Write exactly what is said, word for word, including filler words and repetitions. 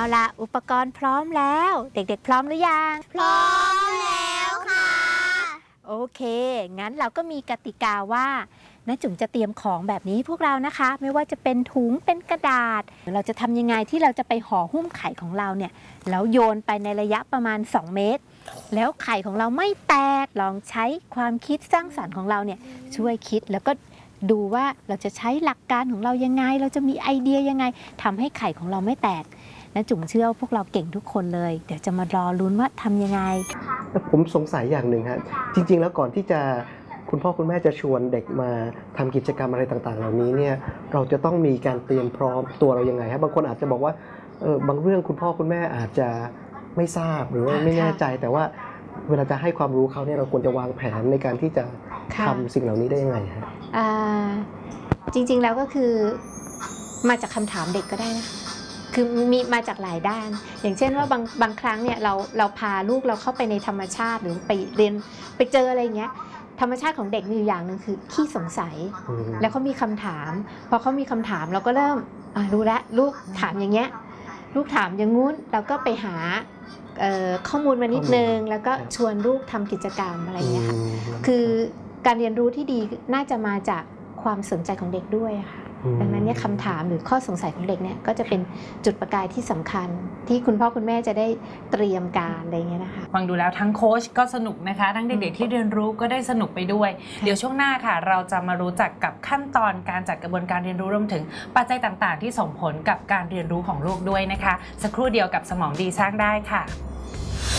ละอุปกรณ์พร้อมแล้วเด็กๆพร้อมหรือยังพร้อมแล้วค่ะโอเคงั้นเราก็มีกติกาว่าน้าจุ๋มจะเตรียมของแบบนี้พวกเรานะคะไม่ว่าจะเป็นถุงเป็นกระดาษเราจะทำยังไงที่เราจะไปห่อหุ้มไข่ของเราเนี่ยแล้วโยนไปในระยะประมาณสองเมตรแล้วไข่ของเราไม่แตกลองใช้ความคิดสร้างสรรค์ของเราเนี่ยช่วยคิดแล้วก็ดูว่าเราจะใช้หลักการของเรายังไงเราจะมีไอเดียยังไงทำให้ไข่ของเราไม่แตกน้าจุ๋มเชื่อว่าพวกเราเก่งทุกคนเลยเดี๋ยวจะมารอลุ้นว่าทำยังไงผมสงสัยอย่างหนึ่งครับจริงๆแล้วก่อนที่จะคุณพ่อคุณแม่จะชวนเด็กมาทำกิจกรรมอะไรต่างๆเหล่านี้เนี่ยเราจะต้องมีการเตรียมพร้อมตัวเรายังไงครับบางคนอาจจะบอกว่าเออบางเรื่องคุณพ่อคุณแม่อาจจะไม่ทราบหรือว่าไม่แน่ใจแต่ว่าเวลาจะให้ความรู้เขาเนี่ยเราควรจะวางแผนในการที่จะทำสิ่งเหล่านี้ได้ยังไงครับจริงๆแล้วก็คือมาจากคำถามเด็กก็ได้นะคือมีมาจากหลายด้านอย่างเช่นว่าบางบางครั้งเนี่ยเราเราพาลูกเราเข้าไปในธรรมชาติหรือไปเรียนไปเจออะไรเงี้ยธรรมชาติของเด็กมีอยู่อย่างหนึ่งคือขี้สงสัยแล้วเขามีคำถามพอเขามีคำถามเราก็เริ่มรู้แล้วลูกถามอย่างเงี้ยลูกถามอย่างงู้นเราก็ไปหาข้อมูลมานิดนึงแล้วก็ชวนลูกทำกิจกรรมอะไรเงี้ยค่ะคือการเรียนรู้ที่ดีน่าจะมาจากความสนใจของเด็กด้วยค่ะดังนั้นเนี่ยคำถามหรือข้อสงสัยของเด็กเนี่ยก็จะเป็นจุดประกายที่สำคัญที่คุณพ่อคุณแม่จะได้เตรียมการอะไรเงี้ยนะคะฟังดูแล้วทั้งโค้ชก็สนุกนะคะทั้งเด็กๆที่เรียนรู้ก็ได้สนุกไปด้วยเดี๋ยวช่วงหน้าค่ะเราจะมารู้จักกับขั้นตอนการจัดกระบวนการเรียนรู้รวมถึงปัจจัยต่างๆที่ส่งผลกับการเรียนรู้ของลูกด้วยนะคะสักครู่เดียวกับสมองดีสร้างได้ค่ะ